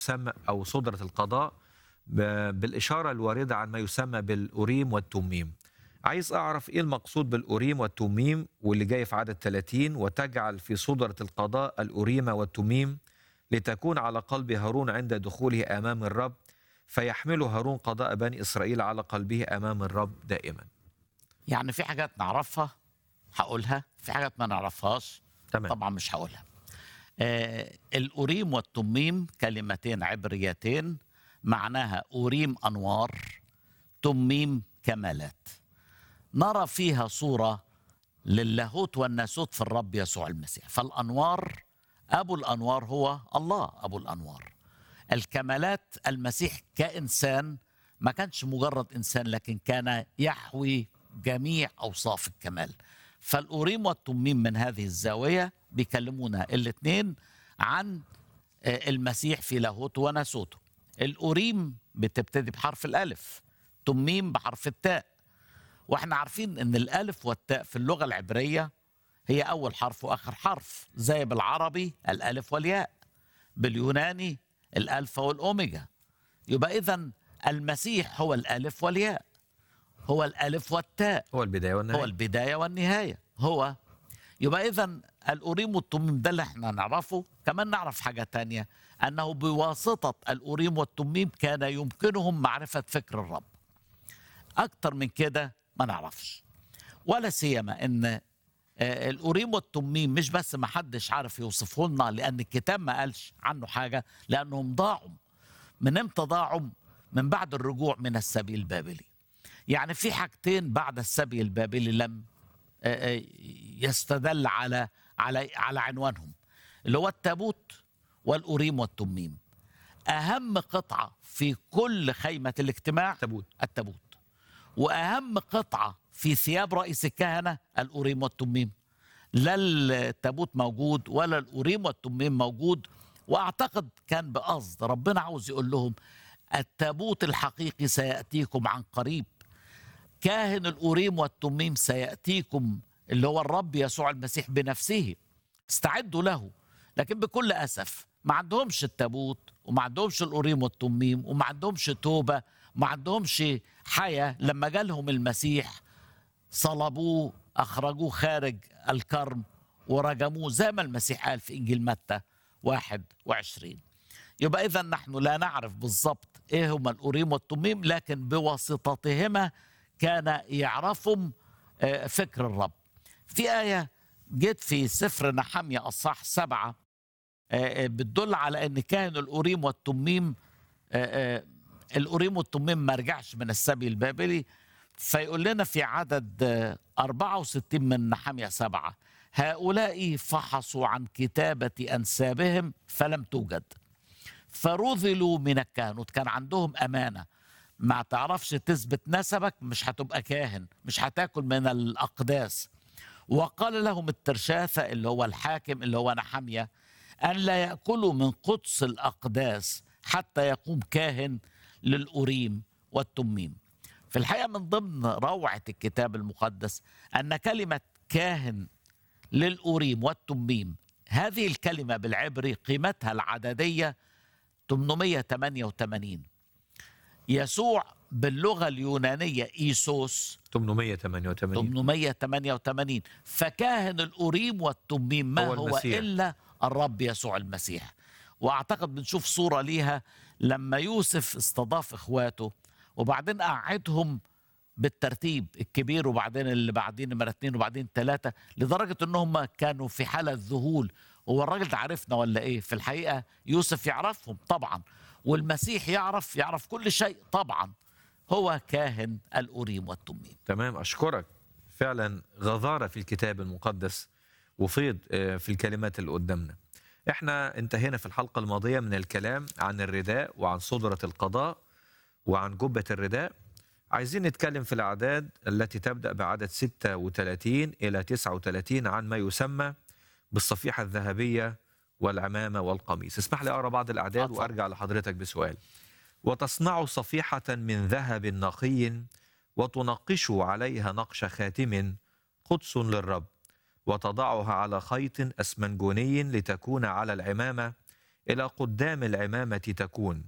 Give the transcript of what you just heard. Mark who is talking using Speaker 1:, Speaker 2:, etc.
Speaker 1: يسمى أو صدرة القضاء بالإشارة الواردة عن ما يسمى بالأوريم والتميم. عايز أعرف إيه المقصود بالأوريم والتميم واللي جاي في عدد 30: وتجعل في صدرة القضاء الأوريم والتميم لتكون على قلب هارون عند دخوله أمام الرب، فيحمل هارون قضاء بني إسرائيل على قلبه أمام الرب دائما.
Speaker 2: يعني في حاجات نعرفها هقولها، في حاجات ما نعرفهاش
Speaker 1: تمام.
Speaker 2: طبعا مش هقولها. الأوريم والتميم كلمتين عبريتين معناها أوريم أنوار، تميم كمالات. نرى فيها صورة للاهوت والناسوت في الرب يسوع المسيح. فالأنوار، أبو الأنوار هو الله أبو الأنوار. الكمالات، المسيح كإنسان ما كانش مجرد إنسان، لكن كان يحوي جميع أوصاف الكمال. فالأوريم والتميم من هذه الزاوية بيكلمونا الاثنين عن المسيح في لاهوته وناسوته. الأوريم بتبتدي بحرف الألف، تميم بحرف التاء. واحنا عارفين ان الألف والتاء في اللغة العبرية هي أول حرف وآخر حرف، زي بالعربي الألف والياء، باليوناني الألفا والأوميجا. يبقى إذن المسيح هو الألف والياء، هو الألف والتاء،
Speaker 1: هو البداية والنهاية.
Speaker 2: هو البداية والنهاية. هو يبقى إذن الأوريم والتميم ده اللي احنا نعرفه. كمان نعرف حاجة تانية، أنه بواسطة الأوريم والتميم كان يمكنهم معرفة فكر الرب. أكتر من كده ما نعرفش، ولا سيما أن الأوريم والتميم مش بس ما حدش عارف يوصفه لنا، لأن الكتاب ما قالش عنه حاجة، لأنهم ضاعوا. من امتى ضاعوا؟ من بعد الرجوع من السبي البابلي. يعني في حاجتين بعد السبي البابلي لم يستدل على عنوانهم، اللي هو التابوت والأوريم والتميم. أهم قطعة في كل خيمة الاجتماع التابوت، وأهم قطعة في ثياب رئيس الكهنة الأوريم والتميم. لا التابوت موجود ولا الأوريم والتميم موجود. وأعتقد كان بقصد ربنا عاوز يقول لهم التابوت الحقيقي سيأتيكم عن قريب، كاهن الأوريم والتميم سيأتيكم، اللي هو الرب يسوع المسيح بنفسه، استعدوا له. لكن بكل أسف ما عندهمش التابوت، وما عندهمش الأوريم والتميم، وما عندهمش توبة، وما عندهمش حياة. لما جالهم المسيح صلبوه، أخرجوه خارج الكرم ورجموه، زي ما المسيح قال في إنجيل متى 21. يبقى إذن نحن لا نعرف بالضبط إيه هما الأوريم والتميم، لكن بواسطتهما كان يعرفهم فكر الرب. في آية جت في سفر نحميا أصحاح 7 بتدل على أن كان الأوريم والتميم، الأوريم والتميم ما رجعش من السبي البابلي. فيقول لنا في عدد 64 من نحميا 7: هؤلاء فحصوا عن كتابة أنسابهم فلم توجد، فرذلوا من الكهنوت. كان عندهم أمانة، ما تعرفش تثبت نسبك مش هتبقى كاهن، مش هتاكل من الأقداس. وقال لهم الترشاثة اللي هو الحاكم اللي هو نحميا أن لا يأكلوا من قدس الأقداس حتى يقوم كاهن للأوريم والتميم. في الحقيقة من ضمن روعة الكتاب المقدس أن كلمة كاهن للأوريم والتميم، هذه الكلمة بالعبري قيمتها العددية 888. يسوع باللغة اليونانية إيسوس 888. فكاهن الأوريم والتميم ما هو إلا الرب يسوع المسيح. وأعتقد بنشوف صورة ليها لما يوسف استضاف إخواته وبعدين قعدهم بالترتيب، الكبير وبعدين اللي بعدين نمرة 2 وبعدين 3، لدرجة أنهم كانوا في حالة ذهول. هو الراجل ده عرفنا ولا إيه؟ في الحقيقة يوسف يعرفهم طبعا، والمسيح يعرف كل شيء طبعا. هو كاهن الأوريم والتميم.
Speaker 1: تمام، أشكرك. فعلا غزارة في الكتاب المقدس وفيض في الكلمات اللي قدامنا. احنا انتهينا في الحلقة الماضية من الكلام عن الرداء وعن صدرة القضاء وعن جبة الرداء. عايزين نتكلم في الأعداد التي تبدأ بعدد 36 إلى 39 عن ما يسمى بالصفيحة الذهبية والعمامة والقميص. اسمح لي أقرأ بعض الأعداد وأرجع لحضرتك بسؤال. وتصنع صفيحة من ذهب نقي وتنقش عليها نقش خاتم قدس للرب، وتضعها على خيط أسمنجوني لتكون على العمامة إلى قدام العمامة تكون،